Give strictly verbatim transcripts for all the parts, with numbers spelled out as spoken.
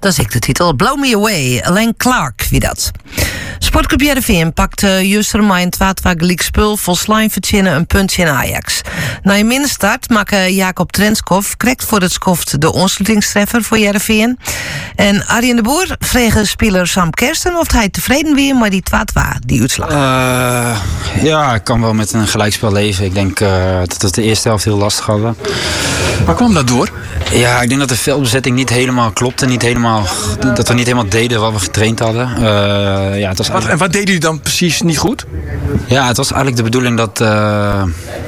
Dat is ik de titel. Blow Me Away. Alain Clark, wie dat. Sportclub Heerenveen pakt uh, juist een twee-twee gelijk spul vol slime verzinnen een puntje in Ajax. Na een minnenstart maakt uh, Jacob Trenskov krijgt voor het skoft de ontsluitingstreffer voor Heerenveen. En Arjen de Boer vreeg speler Sam Kersten of hij tevreden weer met die twee-twee, die uitslag. Uh, ja, ik kan wel met een gelijkspel leven. Ik denk uh, dat we de eerste helft heel lastig hadden. Waar kwam dat door? Ja, ik denk dat de veldbezetting niet helemaal klopte. Niet helemaal, dat we niet helemaal deden wat we getraind hadden. Uh, ja, het was wat, en wat deden jullie dan precies niet goed? Ja, het was eigenlijk de bedoeling dat, uh,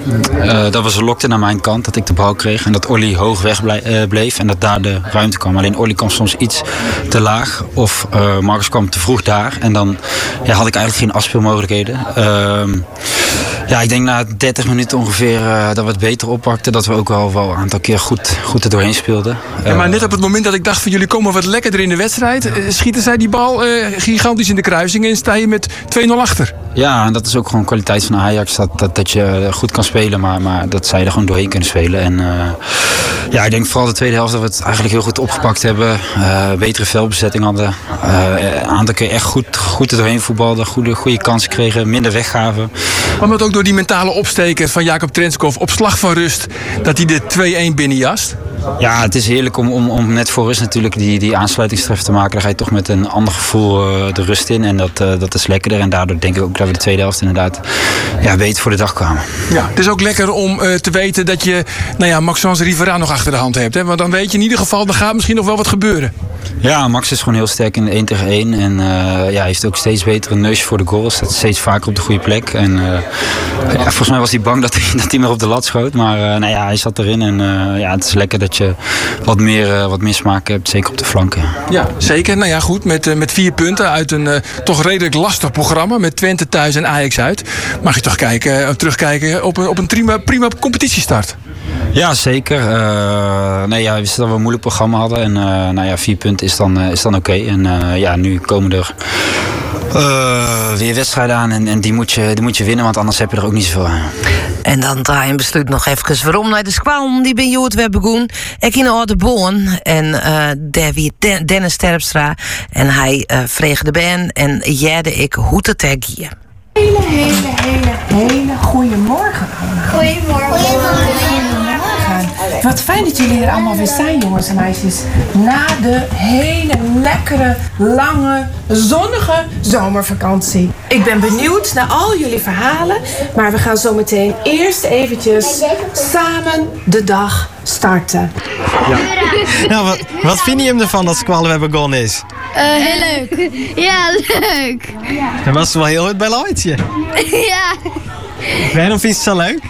uh, dat we ze lokten naar mijn kant. Dat ik de bal kreeg en dat Olly hoog weg blij, uh, bleef. En dat daar de ruimte kwam. Alleen Olly kwam soms iets te laag. Of uh, Marcus kwam te vroeg daar. En dan ja, had ik eigenlijk geen afspeelmogelijkheden. Uh, ja, ik denk na dertig minuten ongeveer uh, dat we het beter oppakten. Dat we ook wel, wel een aantal keer goed, goed er doorheen speelden. Ja, maar net op het moment dat ik dacht van jullie komen wat lekkerder in de wedstrijd. Uh, schieten zij die bal uh, gigantisch in de kruising en sta je met twee nul achter. Ja, en dat is ook gewoon kwaliteit van Ajax. Dat, dat, dat je goed kan spelen, maar, maar dat zij er gewoon doorheen kunnen spelen. En uh, ja, ik denk vooral de tweede helft dat we het eigenlijk heel goed opgepakt hebben. Uh, betere veldbezetting hadden. Uh, een aantal keer echt goed, goed er doorheen voetbalden. Goede, goede kansen kregen, minder weggaven. Maar het ook door die mentale opsteken van Jacob Trenskov op slag van rust dat hij de twee-een binnenjast? Ja, het is heerlijk om, om, om net voor rust natuurlijk die, die aansluitingstreffer te maken. Dan ga je toch met een ander gevoel uh, de rust in. En dat, uh, dat is lekkerder. En daardoor denk ik ook dat we de tweede helft inderdaad ja, beter voor de dag kwamen. Ja, het is ook lekker om uh, te weten dat je nou ja, Maxence Rivera nog achter de hand hebt. Hè? Want dan weet je in ieder geval, er gaat misschien nog wel wat gebeuren. Ja, Max is gewoon heel sterk in de één tegen één. En uh, ja, hij heeft ook steeds betere neus voor de goals. Staat steeds vaker op de goede plek. En uh, ja, volgens mij was hij bang dat hij, dat hij meer op de lat schoot. Maar uh, nou ja, hij zat erin. En uh, ja, het is lekker dat je wat meer, uh, wat meer smaak hebt. Zeker op de flanken. Ja, zeker. Nou ja, goed. Met, uh, met vier punten uit een uh, toch redelijk lastig programma. Met Twente thuis en Ajax uit. Mag je toch kijken, uh, terugkijken op een, op een prima, prima competitiestart. Ja, zeker. Uh, nee, ja, we wisten dat we een moeilijk programma hadden. En uh, nou ja, vier punten is dan, uh, is dan oké. Okay. En uh, ja, nu komen er uh, weer wedstrijden aan. En, en die, moet je, die moet je winnen, want anders heb je er ook niet zoveel aan. En dan draaien besluit nog even waarom naar de squalm die bij Jood weer begon. Ik in de oude boon. En uh, daar wie Dennis Terpstra. En hij uh, vreeg de band. En jerde ik hoe te taggen. Hele, hele, hele, hele goeiemorgen. Goedemorgen. Goedemorgen. Wat fijn dat jullie er allemaal weer zijn, jongens en meisjes. Na de hele lekkere, lange, zonnige zomervakantie. Ik ben benieuwd naar al jullie verhalen. Maar we gaan zo meteen eerst eventjes samen de dag starten. Ja. Nou, wat, wat vind je ervan dat Squallen weer begonnen is? Uh, heel leuk. Ja, leuk. En was het wel heel goed bij Lloydje? Ja. Waarom vind je het zo leuk?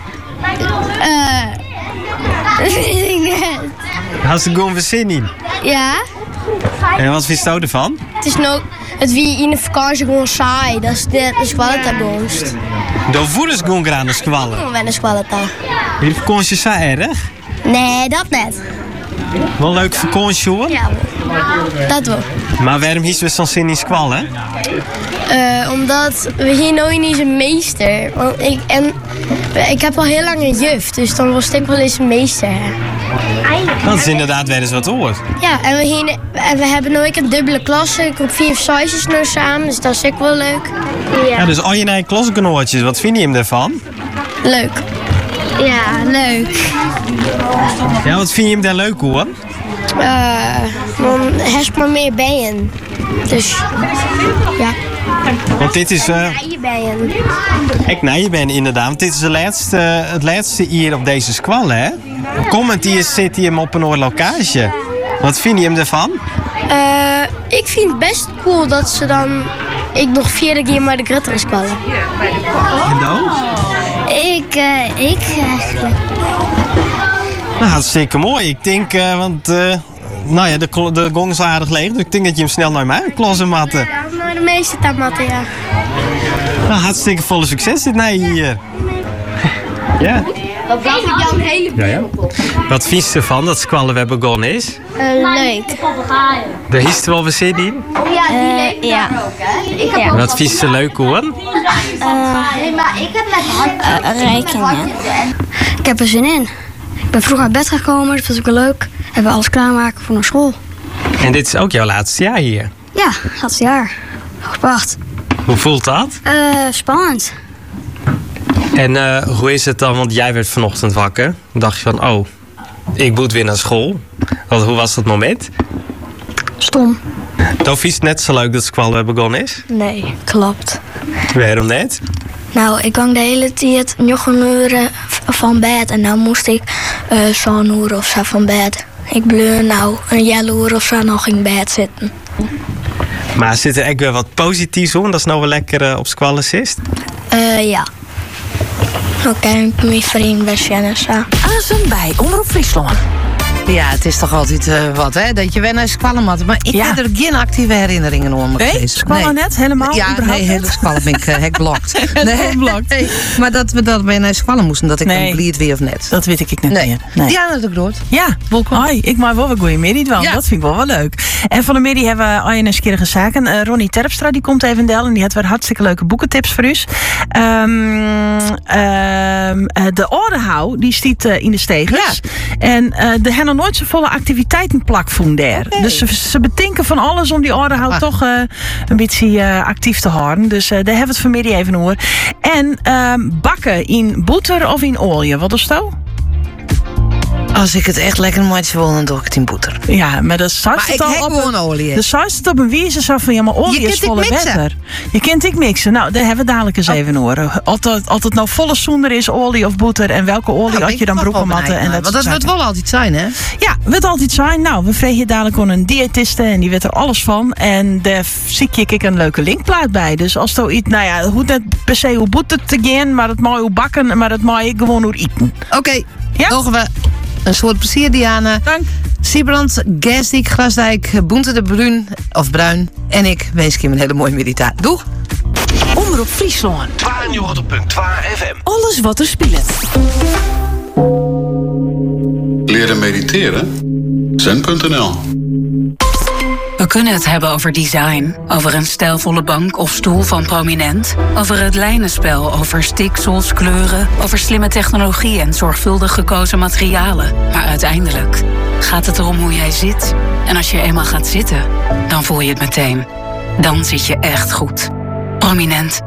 Eh... Dat weet ik net. Had ze gewoon weer zin in? Ja. En wat vind je ervan? Het is nou... Het wie in de vakantie gewoon saai. Dat is de, de squallet De voeders gewoon graag naar Squallen. Gewoon wel een squallet. Die vakantie is zo erg? Nee, dat net. Wel een leuke vakantie hoor. Ja, dat wel. Maar waarom is we zo'n zin in Squallen? Uh, omdat we hier nooit niet zijn meester. Want ik, en ik heb al heel lang een juf, dus dan was ik wel eens een meester. Dat is inderdaad wel eens wat hoort. Ja, en we, hier, en we hebben nooit een dubbele klasse. Ik heb vier sizes nu samen, dus dat is ook wel leuk. Ja, ja dus al je eigen klasgenootjes, wat vind je hem ervan? Leuk. Ja, leuk. Ja, wat vind je hem daar leuk hoor? Uh, dan heb je maar meer bijen. Dus, ja. Want dit is... Uh, Nijenbijen. Ik nijenbijen inderdaad, want dit is de laatste, het laatste hier op deze squal, hè? Comment hier zit hij hem op een oorlogage. Wat vind je hem ervan? Uh, ik vind het best cool dat ze dan... Ik nog vierde keer maar de grutter squallen. En dan? Ik, uh, ik eigenlijk. Nou, hartstikke mooi. Ik denk, uh, want... Uh, nou ja, de, de gong is aardig leeg, dus ik denk dat je hem snel naar mij klossen matten. Ja, naar de meeste tamatten, ja. Nou, hartstikke volle succes dit nee hier. Ja. Wat dacht ik jou een hele ja, ja. Wat vind je ervan dat Squallen weer begonnen is? Uh, leuk. Daar is er wel weer zin in? Ja, die uh, leek ja. ook, hè? Ik heb ja. Wat vind je leuk hoor? Uh, nee, maar ik heb met hard uh, rekenen. Ik heb er zin in. Ik ben vroeg uit bed gekomen, dat was ook wel leuk. Hebben we alles klaarmaken voor naar school. En dit is ook jouw laatste jaar hier. Ja, laatste jaar. Wacht. Hoe voelt dat? Uh, spannend. En uh, hoe is het dan? Want jij werd vanochtend wakker. Dan dacht je van, oh, ik moet weer naar school. Want hoe was dat moment? Stom. Tof, is het net zo leuk dat squal begonnen is? Nee, klopt. Waarom net? Nou, ik hang de hele tijd nog een uur van bed. En dan moest ik uh, zo'n uur of zo van bed. Ik bleef nou een hele uur of zo nog in bed zitten. Maar zit er echt weer wat positiefs om? Dat is nou wel lekker uh, op squalassist? Uh, ja. Oké, okay, mijn vriend bij Jennifer. Azen bij Omroep Friesland. Ja, het is toch altijd uh, wat, hè? Dat je wel naar squallen had. Maar ik ja. heb er geen actieve herinneringen om. Nee? Squallen nee. net? Helemaal? Ja, nee, hele squallen ben ik uh, hekblokt. nee, nee. Maar dat we dat bij naar squallen moesten, dat ik nee. dan blied weer of net. Dat weet ik net nee. meer. Nee. Ja, dat ook dood. Ja, welkom. Hoi, ik maak wel wat goeie middag wel. Ja. Dat vind ik wel wel leuk. En van de middag hebben we al een keer zaken. Uh, Ronnie Terpstra, die komt even delen. En die had weer hartstikke leuke boekentips voor u. Um, um, de Orenhouw, die stiet uh, in de stegers. Ja. En uh, de hebben nog nooit zo volle activiteitenplak vonden daar. Okay. Dus ze, ze bedenken van alles om die Orenhouw ah. toch uh, een beetje uh, actief te houden. Dus uh, daar hebben we het vanmiddag even over. En um, bakken in boter of in olie, wat is dat? Als ik het echt lekker maatje wil, dan doe ik het in boter. Ja, maar dat zou het al op een olie. Dus zou het op een wijze zo van ja, maar olie is volle beter. Je kunt ik mixen. Nou, daar hebben we dadelijk eens oh. even horen. Altijd, altijd nou volle zoender is olie of boter en welke olie nou, had je dan broekenmatten en dat. Want dat wordt wel altijd zijn, hè? Ja, wordt altijd zijn. Nou, we vregen dadelijk gewoon een diëtiste en die weet er alles van. En daar zie ik een leuke linkplaat bij. Dus als er iets, nou ja, hoe net per se hoe boter te gaan, maar het mooi hoe bakken, maar het mooi gewoon hoe eten. Oké, okay. Ja? Mogen we. Een soort plezier, Diana. Dank. Siebrand, Gersdijk, Grasdijk, Boente de Bruin, of Bruin. En ik wens je een hele mooie middag. Doeg! Omroep Friesland. tweeënnegentig komma twee F M. Alles wat er speelt. Leren mediteren? zen punt n l. We kunnen het hebben over design, over een stijlvolle bank of stoel van Prominent, over het lijnenspel, over stiksels, kleuren, over slimme technologie en zorgvuldig gekozen materialen. Maar uiteindelijk gaat het erom hoe jij zit. En als je eenmaal gaat zitten, dan voel je het meteen. Dan zit je echt goed. Prominent.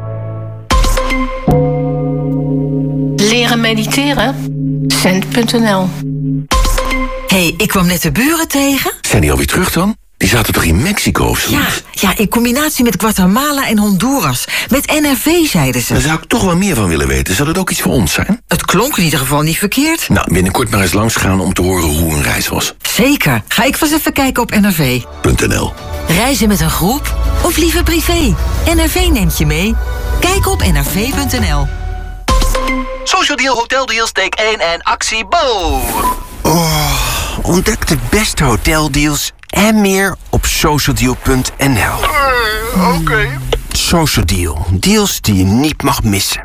Leren mediteren? zen punt n l. Hé, hey, ik kwam net de buren tegen. Zijn die alweer terug dan? Die zaten toch in Mexico of zo? Ja, ja, in combinatie met Guatemala en Honduras. Met N R V, zeiden ze. Daar zou ik toch wel meer van willen weten. Zou dat ook iets voor ons zijn? Het klonk in ieder geval niet verkeerd. Nou, binnenkort maar eens langs gaan om te horen hoe een reis was. Zeker. Ga ik vast even kijken op N R V. .nl. Reizen met een groep of liever privé? N R V neemt je mee. Kijk op n r v punt n l. Social Deal Hotel Deals, take één en actie Bo! Oh, ontdek de beste hoteldeals en meer op social deal punt n l. Uh, Oké. Okay. Social Deal. Deals die je niet mag missen.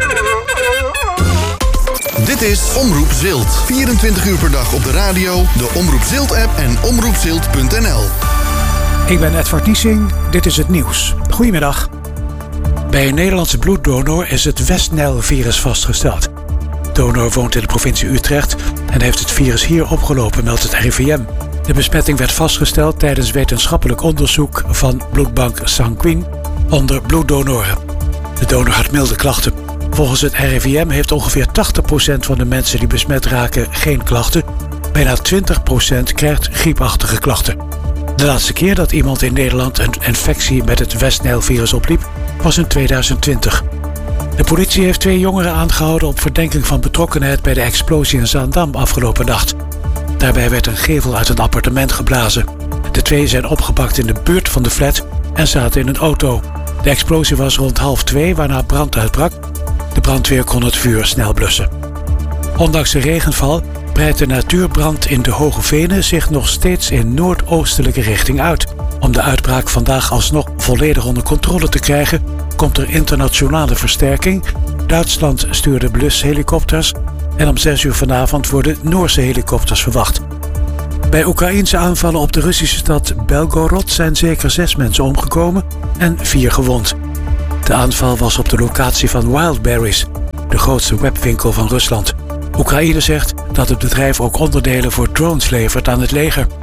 Dit is Omroep Zilt. vierentwintig uur per dag op de radio, de Omroep Zilt-app en omroep zilt punt n l. Ik ben Edward Niesing. Dit is het nieuws. Goedemiddag. Bij een Nederlandse bloeddonor is het West-Nijl-virus vastgesteld. De donor woont in de provincie Utrecht en heeft het virus hier opgelopen, meldt het R I V M. De besmetting werd vastgesteld tijdens wetenschappelijk onderzoek van bloedbank Sanquin onder bloeddonoren. De donor had milde klachten. Volgens het R I V M heeft ongeveer tachtig procent van de mensen die besmet raken geen klachten. Bijna twintig procent krijgt griepachtige klachten. De laatste keer dat iemand in Nederland een infectie met het West-Nijl-virus opliep was in tweeduizend twintig. De politie heeft twee jongeren aangehouden op verdenking van betrokkenheid bij de explosie in Zaandam afgelopen nacht. Daarbij werd een gevel uit een appartement geblazen. De twee zijn opgepakt in de buurt van de flat en zaten in een auto. De explosie was rond half twee, waarna brand uitbrak. De brandweer kon het vuur snel blussen. Ondanks de regenval breidt de natuurbrand in de Hoge Venen zich nog steeds in noordoostelijke richting uit. Om de uitbraak vandaag alsnog volledig onder controle te krijgen, komt er internationale versterking. Duitsland stuurde blushelikopters en om zes uur vanavond worden Noorse helikopters verwacht. Bij Oekraïense aanvallen op de Russische stad Belgorod zijn zeker zes mensen omgekomen en vier gewond. De aanval was op de locatie van Wildberries, de grootste webwinkel van Rusland. Oekraïne zegt dat het bedrijf ook onderdelen voor drones levert aan het leger. Gisteren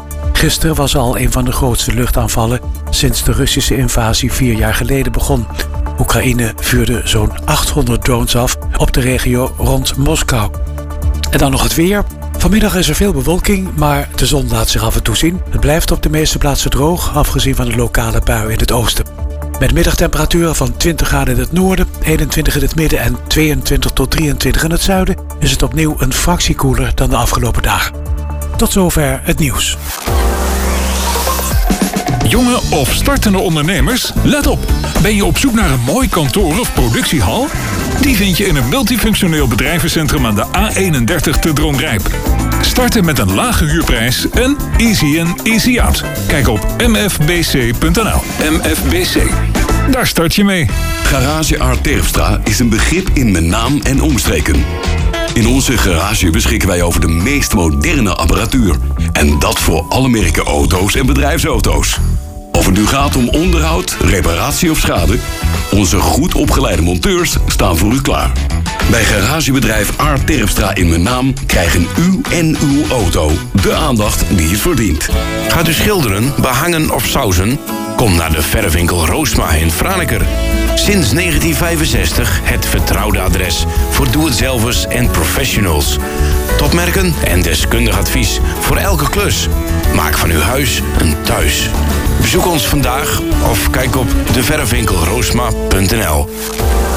Gisteren was al een van de grootste luchtaanvallen sinds de Russische invasie vier jaar geleden begon. Oekraïne vuurde zo'n achthonderd drones af op de regio rond Moskou. En dan nog het weer. Vanmiddag is er veel bewolking, maar de zon laat zich af en toe zien. Het blijft op de meeste plaatsen droog, afgezien van de lokale bui in het oosten. Met middagtemperaturen van twintig graden in het noorden, eenentwintig in het midden en tweeëntwintig tot drieëntwintig in het zuiden is het opnieuw een fractie koeler dan de afgelopen dagen. Tot zover het nieuws. Jonge of startende ondernemers, let op. Ben je op zoek naar een mooi kantoor of productiehal? Die vind je in een multifunctioneel bedrijvencentrum aan de A eenendertig te Droomrijp. Starten met een lage huurprijs en easy in, easy out. Kijk op m f b c punt n l. M F B C. Daar start je mee. Garage Art Terpstra is een begrip in mijn naam en omstreken. In onze garage beschikken wij over de meest moderne apparatuur. En dat voor alle merken auto's en bedrijfsauto's. Of het nu gaat om onderhoud, reparatie of schade, onze goed opgeleide monteurs staan voor u klaar. Bij garagebedrijf Art Terpstra in mijn naam krijgen u en uw auto de aandacht die het verdient. Gaat u schilderen, behangen of sausen? Kom naar de verfwinkel Roosma in Franeker. Sinds negentien vijfenzestig het vertrouwde adres voor doe-het-zelvers en professionals. Topmerken en deskundig advies voor elke klus. Maak van uw huis een thuis. Bezoek ons vandaag of kijk op de verfwinkel roosma punt n l.